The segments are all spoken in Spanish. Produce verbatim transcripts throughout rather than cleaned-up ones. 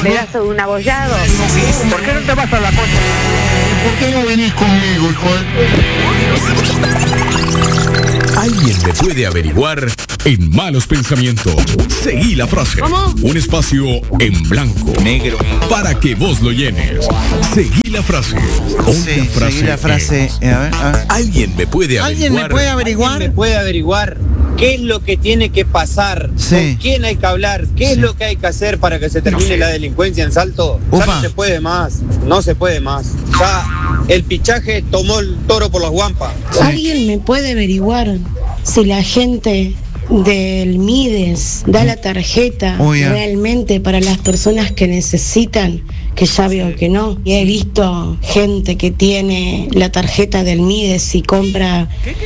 le das un abollado. ¿Por qué no te vas a la costa? ¿Por qué no venís conmigo, hijo de...? Alguien me puede averiguar en Malos Pensamientos. Seguí la frase. ¿Cómo? Un espacio en blanco, negro, para que vos lo llenes. Seguí la frase. Otra Sí, frase seguí la frase. es, Eh, a ver, a ver. Alguien me puede averiguar. ¿Alguien me puede averiguar? ¿Alguien me puede averiguar qué es lo que tiene que pasar? Sí. ¿Con quién hay que hablar? ¿Qué Sí. es lo que hay que hacer para que se termine No sé. la delincuencia en Salto? Upa. Ya no se puede más, no se puede más. Ya el pichaje tomó el toro por las guampas. ¿Alguien me puede averiguar si la gente del Mides da la tarjeta Oh, yeah. realmente para las personas que necesitan? Que ya veo que no. Y he visto gente que tiene la tarjeta del Mides y compra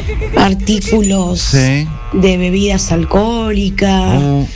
artículos Sí. de bebidas alcohólicas, Uh.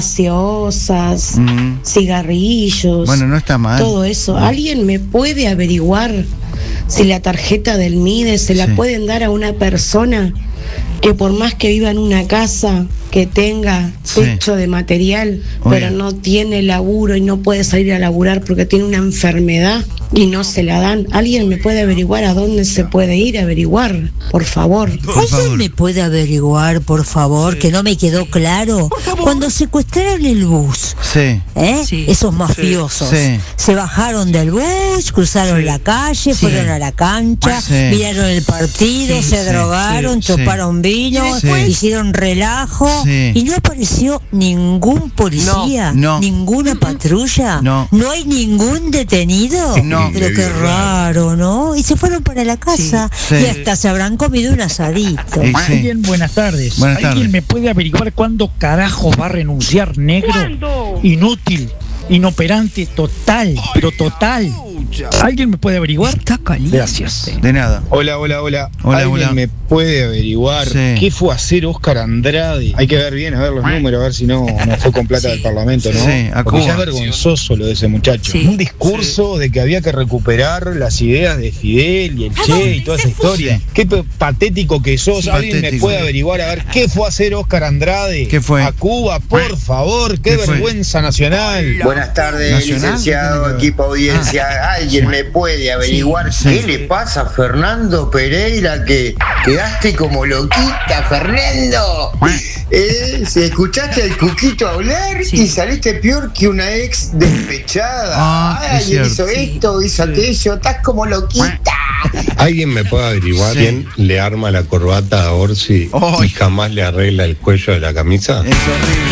gaseosas, Mm. cigarrillos. Bueno, no está mal. Todo eso. ¿Alguien me puede averiguar si la tarjeta del Mides se la Sí. pueden dar a una persona que por más que viva en una casa, que tenga Sí. techo de material, Oye. pero no tiene laburo y no puede salir a laburar porque tiene una enfermedad y no se la dan? ¿Alguien me puede averiguar a dónde se puede ir a averiguar? Por favor. Por favor. ¿Alguien me puede averiguar, por favor, que no me quedó claro? Cuando secuestraron el bus, Sí. ¿eh? Sí. Esos mafiosos Sí. se bajaron del bus, cruzaron la calle, Sí. fueron a la cancha, Sí. miraron el partido, Sí, se sí, drogaron, sí, chuparon vino, Sí. hicieron relajo Sí. y no apareció ningún policía, No. ninguna patrulla, No. hay ningún detenido. No. Pero qué raro, ¿no? Y se fueron para la casa Sí. y hasta se habrán comido un asadito. Y sí. Alguien, buenas tardes. Buenas ¿Alguien tardes. me puede averiguar cuándo carajos va a renunciar negro? ¿Cuándo? Inútil, inoperante, total, pero total. ¿Alguien me puede averiguar? Está caliente. Gracias. De nada. Hola, hola, hola. Hola, ¿Alguien hola. me puede averiguar Sí. qué fue a hacer Óscar Andrade? Hay que ver bien, a ver los números, a ver si no, no fue con plata del Parlamento, ¿no? Sí, a Porque Cuba. ya es vergonzoso lo de ese muchacho. Sí. Un discurso de que había que recuperar las ideas de Fidel y el Che y toda esa historia. Qué pe- patético que sos. Sí, ¿Alguien me patético. puede averiguar a ver qué fue a hacer Óscar Andrade? ¿Qué fue? A Cuba, por favor. Qué, ¿Qué fue? vergüenza nacional. Buenas tardes, ¿Nacional? licenciado, equipo audiencia. ¿Alguien me puede averiguar Sí. qué le pasa a Fernando Pereira? Que quedaste como loquita, Fernando. ¿Eh? ¿Se ¿Escuchaste al Cuquito hablar Sí. y saliste peor que una ex despechada? Ah, es Ay, él cierto. hizo esto, hizo aquello, estás como loquita. ¿Alguien me puede averiguar Sí. quién le arma la corbata a Orsi Ay. y jamás le arregla el cuello de la camisa? Es horrible.